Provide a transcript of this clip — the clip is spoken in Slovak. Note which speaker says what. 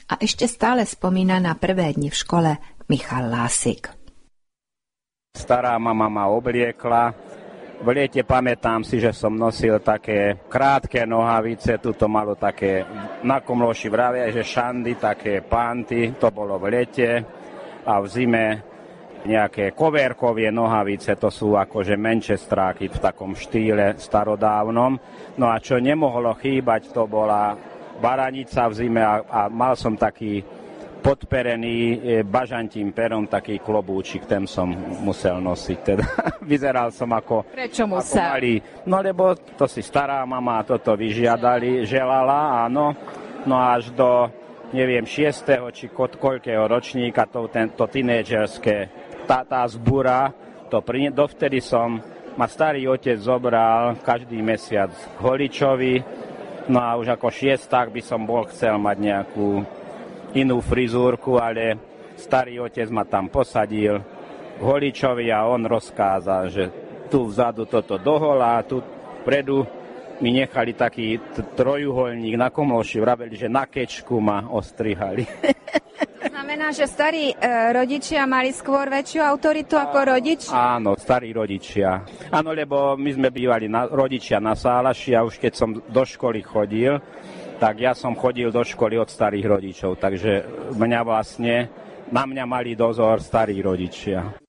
Speaker 1: A ešte stále spomína na prvé dni v škole Michal Lásik.
Speaker 2: Stará mama ma obliekla. V liete pamätám si, že som nosil také krátke nohavice, tuto malo také, na Komloši vravia, že šandy, také panty, to bolo v lete. A v zime nejaké kovérkovie nohavice, to sú akože manchestráky v takom štýle starodávnom. No a čo nemohlo chýbať, to bola baranica v zime a mal som taký podperený bažantím perom, taký klobúčik, ten som musel nosiť. Teda vyzeral som ako...
Speaker 3: Prečo musel?
Speaker 2: Ako malý. No lebo to si stará mama toto želala, áno. No až do, neviem, 6. či koľkého ročníka to tínedžerské tá zbúra, dovtedy ma starý otec zobral každý mesiac k Holičovi, no a už ako šiesták by som chcel mať nejakú inú frizúrku, ale starý otec ma tam posadil k Holičovi a on rozkázal, že tu vzadu toto dohola, tu vpredu mi nechali taký trojuholník na Komloši, vraveli, že na kečku ma ostrihali.
Speaker 3: Znamená, že starí rodičia mali skôr väčšiu autoritu ako rodič?
Speaker 2: Áno, starí rodičia. Áno, lebo my sme bývali rodičia na Sálaši a už keď som do školy chodil, tak ja som chodil do školy od starých rodičov, takže na mňa mali dozor starí rodičia.